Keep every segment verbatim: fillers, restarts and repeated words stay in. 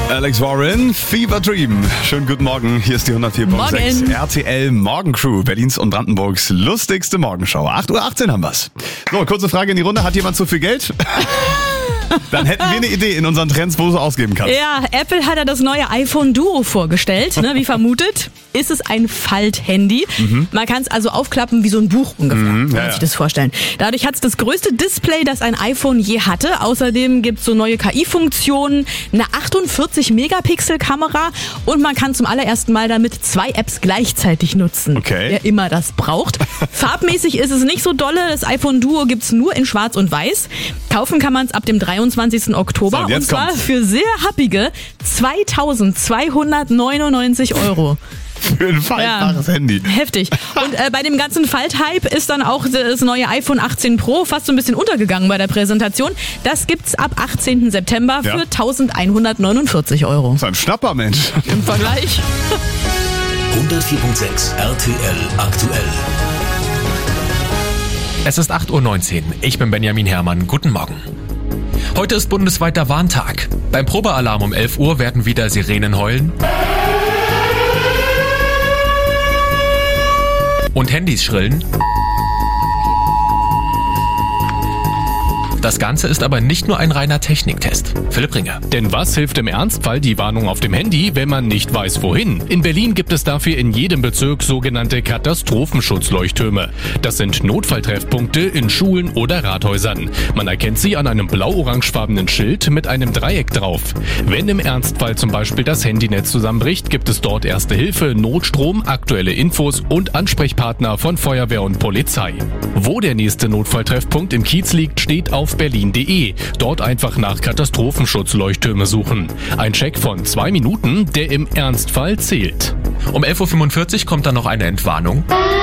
Alex Warren, Fever Dream. Schönen guten Morgen, hier ist die hundertvier Komma sechs R T L Morgencrew, Berlins und Brandenburgs lustigste Morgenschau. acht Uhr achtzehn haben wir's. So, kurze Frage in die Runde. Hat jemand zu viel Geld? Dann hätten wir eine Idee in unseren Trends, wo du es ausgeben kannst. Ja, Apple hat ja das neue iPhone Duo vorgestellt, ne, wie vermutet. Ist es ein Falthandy. Mhm. Man kann es also aufklappen wie so ein Buch ungefähr, Mhm, kann ja, man sich ja. das vorstellen. Dadurch hat es das größte Display, das ein iPhone je hatte. Außerdem gibt es so neue K I-Funktionen, eine achtundvierzig Megapixel Kamera und man kann zum allerersten Mal damit zwei Apps gleichzeitig nutzen. Okay. Wer immer das braucht. Farbmäßig ist es nicht so dolle. Das iPhone Duo gibt es nur in Schwarz und Weiß. Kaufen kann man es ab dem dreiundzwanzigsten Oktober So, und und, jetzt zwar kommt's. für sehr happige zweitausendzweihundertneunundneunzig Euro. Für ein faltbares Ja. Handy. Heftig. Und äh, bei dem ganzen Falthype ist dann auch das neue iPhone achtzehn Pro fast so ein bisschen untergegangen bei der Präsentation. Das gibt's ab achtzehnten September Ja. für eintausendeinhundertneunundvierzig Euro. Das ist ein Schnapper, Mensch. Im Vergleich. hundertvier Komma sechs R T L aktuell. Es ist acht Uhr neunzehn. Ich bin Benjamin Herrmann. Guten Morgen. Heute ist bundesweiter Warntag. Beim Probealarm um elf Uhr werden wieder Sirenen heulen und Handys schrillen. Das Ganze ist aber nicht nur ein reiner Techniktest. Philipp Ringer. Denn was hilft im Ernstfall die Warnung auf dem Handy, wenn man nicht weiß, wohin? In Berlin gibt es dafür in jedem Bezirk sogenannte Katastrophenschutzleuchttürme. Das sind Notfalltreffpunkte in Schulen oder Rathäusern. Man erkennt sie an einem blau-orangefarbenen Schild mit einem Dreieck drauf. Wenn im Ernstfall zum Beispiel das Handynetz zusammenbricht, gibt es dort Erste Hilfe, Notstrom, aktuelle Infos und Ansprechpartner von Feuerwehr und Polizei. Wo der nächste Notfalltreffpunkt im Kiez liegt, steht auf berlin punkt de. Dort einfach nach Katastrophenschutzleuchttürme suchen. Ein Check von zwei Minuten, der im Ernstfall zählt. Um elf Uhr fünfundvierzig kommt dann noch eine Entwarnung.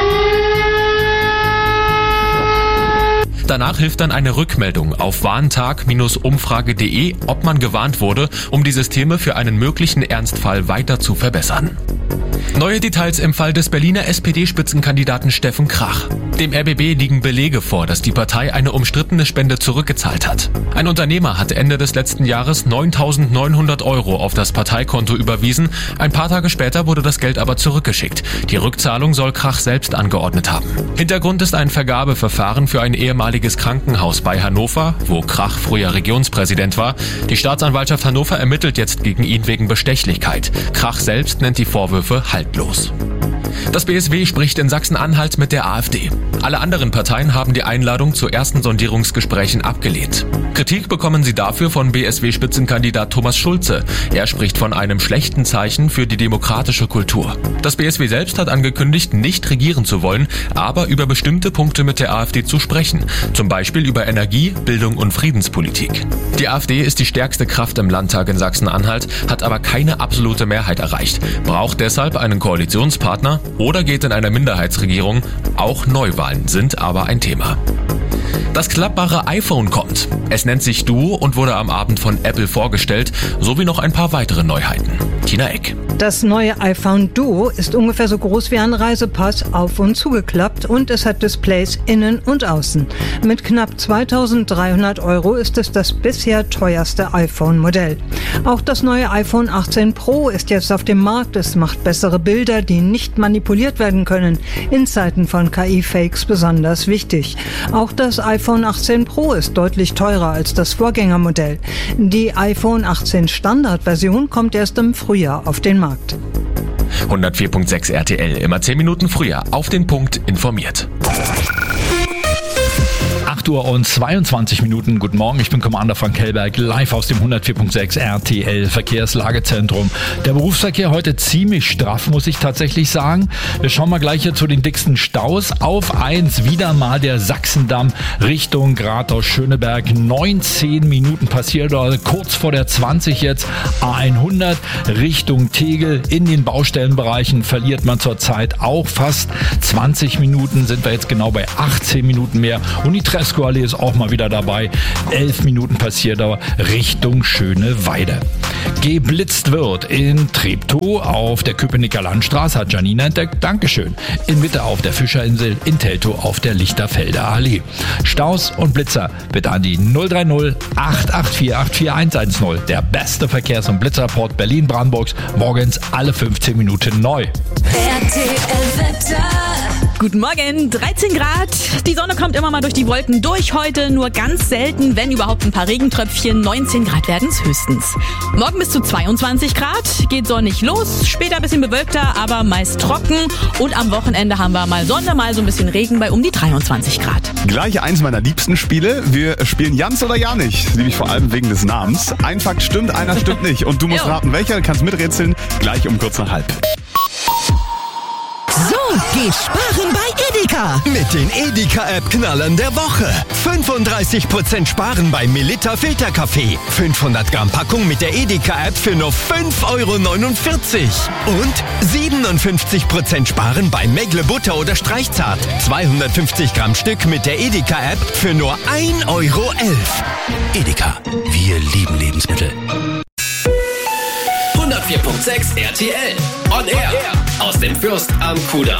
Danach hilft dann eine Rückmeldung auf warntag Bindestrich umfrage punkt de, ob man gewarnt wurde, um die Systeme für einen möglichen Ernstfall weiter zu verbessern. Neue Details im Fall des Berliner S P D-Spitzenkandidaten Steffen Krach. Dem R B B liegen Belege vor, dass die Partei eine umstrittene Spende zurückgezahlt hat. Ein Unternehmer hat Ende des letzten Jahres neuntausendneunhundert Euro auf das Parteikonto überwiesen. Ein paar Tage später wurde das Geld aber zurückgeschickt. Die Rückzahlung soll Krach selbst angeordnet haben. Hintergrund ist ein Vergabeverfahren für ein ehemaliges Krankenhaus bei Hannover, wo Krach früher Regionspräsident war. Die Staatsanwaltschaft Hannover ermittelt jetzt gegen ihn wegen Bestechlichkeit. Krach selbst nennt die Vorwürfe haltlos. Das B S W spricht in Sachsen-Anhalt mit der AfD. Alle anderen Parteien haben die Einladung zu ersten Sondierungsgesprächen abgelehnt. Kritik bekommen sie dafür von B S W-Spitzenkandidat Thomas Schulze. Er spricht von einem schlechten Zeichen für die demokratische Kultur. Das B S W selbst hat angekündigt, nicht regieren zu wollen, aber über bestimmte Punkte mit der AfD zu sprechen. Zum Beispiel über Energie, Bildung und Friedenspolitik. Die AfD ist die stärkste Kraft im Landtag in Sachsen-Anhalt, hat aber keine absolute Mehrheit erreicht, braucht deshalb einen Koalitionspartner oder geht in eine Minderheitsregierung. Auch Neuwahlen sind aber ein Thema. Das klappbare iPhone kommt. Es nennt sich Duo und wurde am Abend von Apple vorgestellt, sowie noch ein paar weitere Neuheiten. Tina Eck. Das neue iPhone Duo ist ungefähr so groß wie ein Reisepass, auf und zugeklappt, und es hat Displays innen und außen. Mit knapp zweitausenddreihundert Euro ist es das bisher teuerste iPhone-Modell. Auch das neue iPhone achtzehn Pro ist jetzt auf dem Markt. Es macht bessere Bilder, die nicht manipuliert werden können. In Zeiten von K I-Fakes besonders wichtig. Auch das iPhone achtzehn Pro ist deutlich teurer als das Vorgängermodell. Die iPhone achtzehn Standardversion kommt erst im Frühjahr auf den Markt. hundertvier Komma sechs R T L, immer zehn Minuten früher, auf den Punkt informiert. acht Uhr und zweiundzwanzig Minuten. Guten Morgen, ich bin Commander Frank Hellberg, live aus dem hundertvier Komma sechs R T L Verkehrslagezentrum. Der Berufsverkehr heute ziemlich straff, muss ich tatsächlich sagen. Wir schauen mal gleich hier zu den dicksten Staus. Auf eins wieder mal der Sachsendamm Richtung Grathaus-Schöneberg. neunzehn Minuten passiert, also kurz vor der zwanzig jetzt. A hundert Richtung Tegel. In den Baustellenbereichen verliert man zurzeit auch fast zwanzig Minuten. Sind wir jetzt genau bei achtzehn Minuten mehr. Und die Tresco-Allee ist auch mal wieder dabei. elf Minuten passiert aber Richtung Schöneweide. Geblitzt wird in Treptow auf der Köpenicker Landstraße, hat Janina entdeckt. Dankeschön. In Mitte auf der Fischerinsel, in Teltow auf der Lichterfelder Allee. Staus und Blitzer bitte an die null drei null acht acht vier acht vier eins eins null. Der beste Verkehrs- und Blitzerreport Berlin-Brandenburgs. Morgens alle fünfzehn Minuten neu. R T L-Wetter. Guten Morgen, dreizehn Grad. Die Sonne kommt immer mal durch die Wolken durch. Heute nur ganz selten, wenn überhaupt ein paar Regentröpfchen. neunzehn Grad werden es höchstens. Morgen bis zu zweiundzwanzig Grad. Geht sonnig los. Später ein bisschen bewölkter, aber meist trocken. Und am Wochenende haben wir mal Sonne, mal so ein bisschen Regen bei um die dreiundzwanzig Grad. Gleich eins meiner liebsten Spiele. Wir spielen Jans oder ja nicht. Liebe ich vor allem wegen des Namens. Ein Fakt stimmt, einer stimmt nicht. Und du musst Jo. raten, welcher. Du kannst miträtseln. Gleich um kurz nach halb. So geht sparen bei Edeka. Mit den Edeka-App-Knallern der Woche. fünfunddreißig Prozent sparen bei Melitta Filterkaffee. fünfhundert Gramm Packung mit der Edeka-App für nur fünf Euro neunundvierzig. Und siebenundfünfzig Prozent sparen bei Megle Butter oder Streichzart. zweihundertfünfzig Gramm Stück mit der Edeka-App für nur ein Euro elf. Edeka, wir lieben Lebensmittel. hundertvier Komma sechs R T L. On Air. Aus dem Fürst am Kudamm.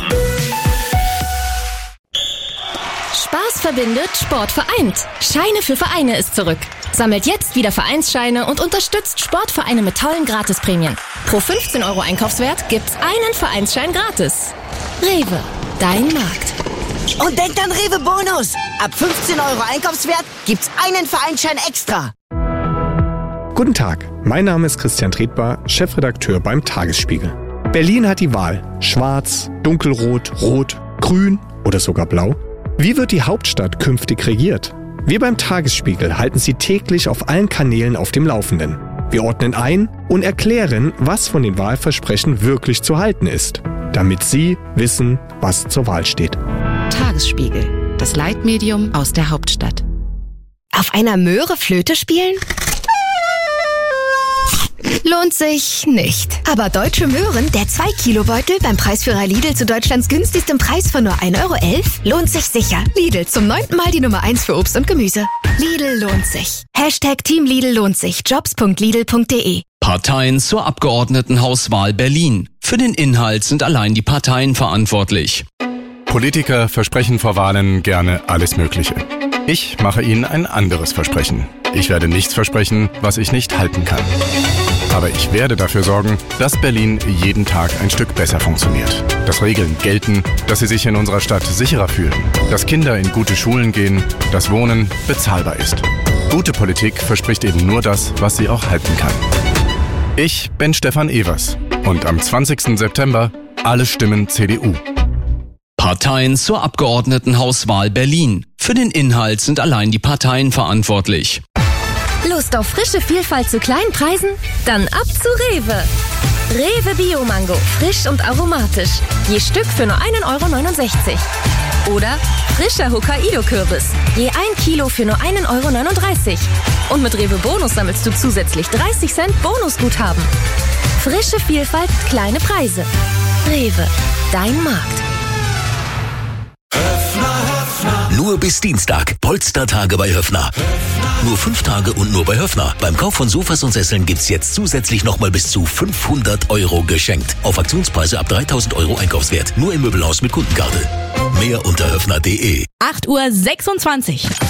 Spaß verbindet, Sport vereint. Scheine für Vereine ist zurück. Sammelt jetzt wieder Vereinsscheine und unterstützt Sportvereine mit tollen Gratisprämien. Pro fünfzehn Euro Einkaufswert gibt's einen Vereinsschein gratis. Rewe, dein Markt. Und denkt an Rewe Bonus. Ab fünfzehn Euro Einkaufswert gibt's einen Vereinsschein extra. Guten Tag, mein Name ist Christian Tretbar, Chefredakteur beim Tagesspiegel. Berlin hat die Wahl: Schwarz, Dunkelrot, Rot, Grün oder sogar Blau. Wie wird die Hauptstadt künftig regiert? Wir beim Tagesspiegel halten Sie täglich auf allen Kanälen auf dem Laufenden. Wir ordnen ein und erklären, was von den Wahlversprechen wirklich zu halten ist, damit Sie wissen, was zur Wahl steht. Tagesspiegel, das Leitmedium aus der Hauptstadt. Auf einer Möhre Flöte spielen? Lohnt sich nicht. Aber Deutsche Möhren, der zwei Kilo Beutel beim Preisführer Lidl zu Deutschlands günstigstem Preis von nur ein Euro elf, lohnt sich sicher. Lidl, zum neunten Mal die Nummer eins für Obst und Gemüse. Lidl lohnt sich. Hashtag Team Lidl lohnt sich. jobs punkt lidl punkt de. Parteien zur Abgeordnetenhauswahl Berlin. Für den Inhalt sind allein die Parteien verantwortlich. Politiker versprechen vor Wahlen gerne alles Mögliche. Ich mache Ihnen ein anderes Versprechen. Ich werde nichts versprechen, was ich nicht halten kann. Aber ich werde dafür sorgen, dass Berlin jeden Tag ein Stück besser funktioniert. Dass Regeln gelten, dass Sie sich in unserer Stadt sicherer fühlen. Dass Kinder in gute Schulen gehen, dass Wohnen bezahlbar ist. Gute Politik verspricht eben nur das, was sie auch halten kann. Ich bin Stefan Evers und am zwanzigsten September alle Stimmen C D U. Parteien zur Abgeordnetenhauswahl Berlin. Für den Inhalt sind allein die Parteien verantwortlich. Lust auf frische Vielfalt zu kleinen Preisen? Dann ab zu Rewe. Rewe Bio-Mango, frisch und aromatisch. Je Stück für nur ein Euro neunundsechzig. Oder frischer Hokkaido-Kürbis. Je ein Kilo für nur ein Euro neununddreißig. Und mit Rewe Bonus sammelst du zusätzlich dreißig Cent Bonusguthaben. Frische Vielfalt, kleine Preise. Rewe, dein Markt. Nur bis Dienstag. Polstertage bei Höffner. Nur fünf Tage und nur bei Höffner. Beim Kauf von Sofas und Sesseln gibt's jetzt zusätzlich nochmal bis zu fünfhundert Euro geschenkt. Auf Aktionspreise ab dreitausend Euro Einkaufswert. Nur im Möbelhaus mit Kundenkarte. Mehr unter höffner punkt de. acht Uhr sechsundzwanzig.